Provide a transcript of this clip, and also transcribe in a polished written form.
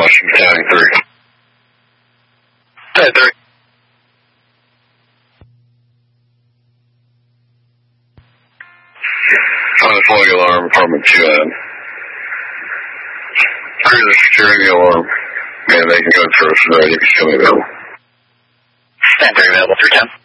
Washington County 3. Hey, 3. Flying alarm, apartment 2N. Cruiser security alarm. And they can go through it from there. You can show me available. Stand 3 available, 310.